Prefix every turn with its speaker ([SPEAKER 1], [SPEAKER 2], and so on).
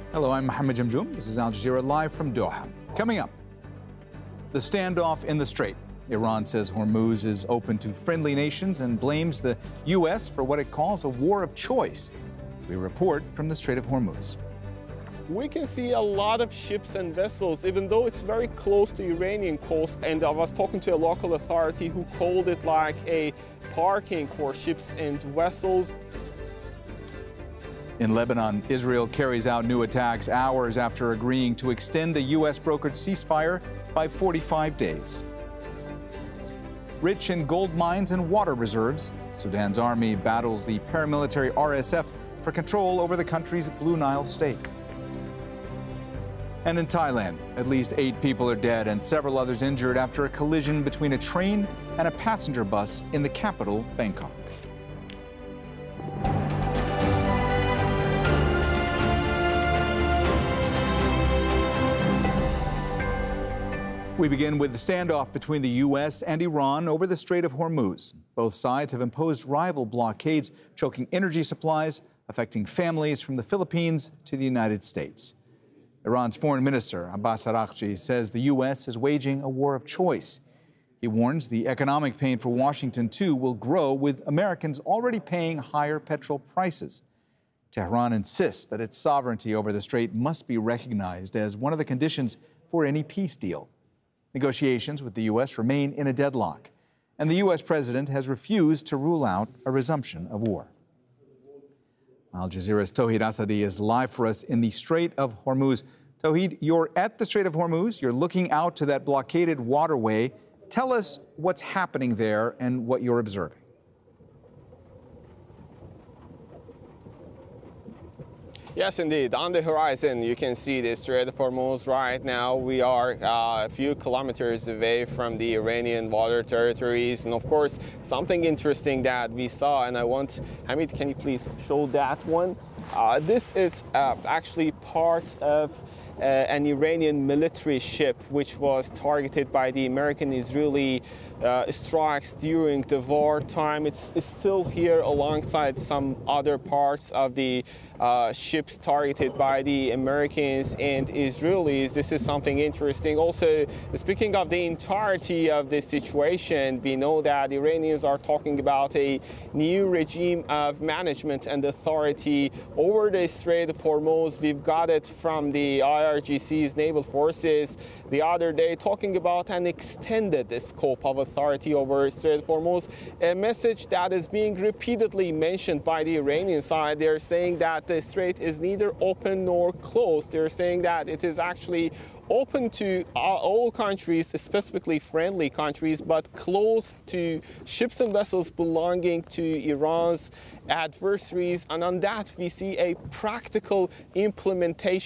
[SPEAKER 1] Hello, I'm Mohammed Jamjoom. This is Al Jazeera live from Doha. Coming up, the standoff in the Strait. Iran says Hormuz is open to friendly nations and blames the U.S. for what it calls a war of choice. We report from the Strait of Hormuz.
[SPEAKER 2] We can see a lot of ships and vessels, even though it's very close to Iranian coast. And I was talking to a local authority who called it like a parking for ships and vessels.
[SPEAKER 1] In Lebanon, Israel carries out new attacks hours after agreeing to extend a U.S.-brokered ceasefire by 45 days. Rich in gold mines and water reserves, Sudan's army battles the paramilitary RSF for control over the country's Blue Nile state. And in Thailand, at least 8 people are dead and several others injured after a collision between a train and a passenger bus in the capital, Bangkok. We begin with the standoff between the U.S. and Iran over the Strait of Hormuz. Both sides have imposed rival blockades, choking energy supplies, affecting families from the Philippines to the United States. Iran's Foreign Minister Abbas Araghchi says the U.S. is waging a war of choice. He warns the economic pain for Washington, too, will grow with Americans already paying higher petrol prices. Tehran insists that its sovereignty over the strait must be recognized as one of the conditions for any peace deal. Negotiations with the U.S. remain in a deadlock, and the U.S. president has refused to rule out a resumption of war. Al Jazeera's Tauhid Asadi is live for us in the Strait of Hormuz. Tauhid, you're at the Strait of Hormuz. You're looking out to that blockaded waterway. Tell us what's happening there and what you're observing.
[SPEAKER 2] Yes, indeed. On the horizon, you can see the Strait of Hormuz right now. We are a few kilometers away from the Iranian water territories. And of course, something interesting that we saw, and I want, Hamid, can you please show that one? This is actually part of an Iranian military ship which was targeted by the American-Israeli strikes during the war time. It's still here alongside some other parts of the ships targeted by the Americans and Israelis. This is something interesting. Also, speaking of the entirety of this situation, we know that Iranians are talking about a new regime of management and authority over the Strait of Hormuz. We've got it from the IRGC's naval forces the other day, talking about an extended scope of authority over Strait of Hormuz, a message that is being repeatedly mentioned by the Iranian side. They're saying that the strait is neither open nor closed. They're saying that it is actually open to all countries, specifically friendly countries, but closed to ships and vessels belonging to Iran's adversaries. And on that, we see a practical implementation